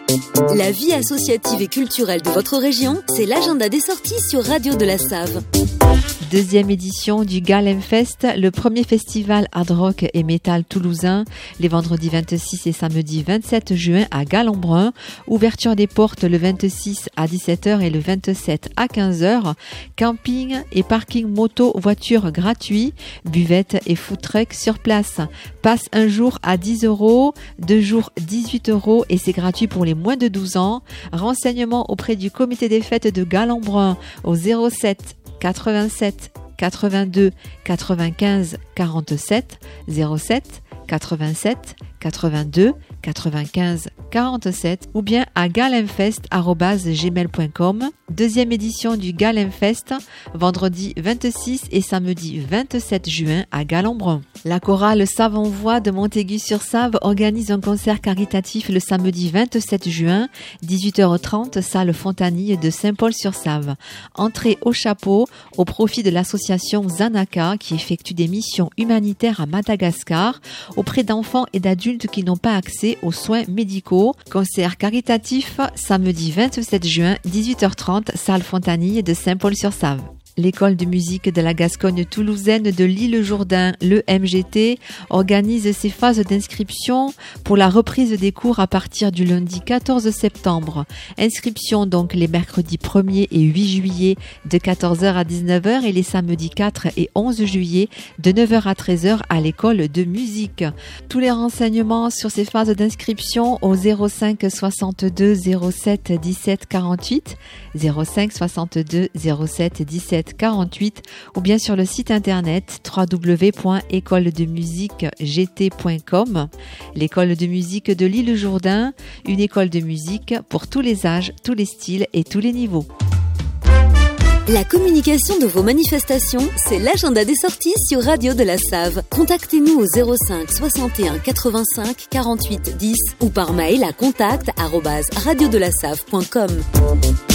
La vie associative et culturelle de votre région, c'est l'agenda des sorties sur Radio de la Save. Deuxième édition du Galem Fest, le premier festival hard rock et métal toulousain, les vendredis 26 et samedi 27 juin à Galembron. Ouverture des portes le 26 à 17h et le 27 à 15h. Camping et parking moto voiture gratuit, buvette et food truck sur place. Passe un jour à 10 €, 2 jours 18 € et c'est gratuit pour les moins de 12 ans. Renseignements auprès du comité des fêtes de Galembron au 07 87 82 95 47 07 87 82 95 47 ou bien à galemfest@gmail.com. Deuxième édition du Galem Fest, vendredi 26 et samedi 27 juin à Galembron. La chorale Save-en-Voix de Montaigu-sur-Save organise un concert caritatif le samedi 27 juin, 18h30, salle Fontanille de Saint-Paul-sur-Save. Entrée au chapeau au profit de l'association Zanaka qui effectue des missions humanitaires à Madagascar auprès d'enfants et d'adultes qui n'ont pas accès aux soins médicaux. Concert caritatif samedi 27 juin, 18h30, salle Fontanille de Saint-Paul-sur-Save. L'école de musique de la Gascogne toulousaine de l'Île-Jourdain, le MGT, organise ses phases d'inscription pour la reprise des cours à partir du lundi 14 septembre. Inscription donc les mercredis 1er et 8 juillet de 14h à 19h et les samedis 4 et 11 juillet de 9h à 13h à l'école de musique. Tous les renseignements sur ces phases d'inscription au 05 62 07 17 48, 05 62 07 17 48 ou bien sur le site internet www.écoledemusiquegt.com. L'école de musique de l'Île-Jourdain, une école de musique pour tous les âges, tous les styles et tous les niveaux. La communication de vos manifestations, c'est l'agenda des sorties sur Radio de la Save. Contactez-nous au 05 61 85 48 10 ou par mail à contact@radiodelasave.com.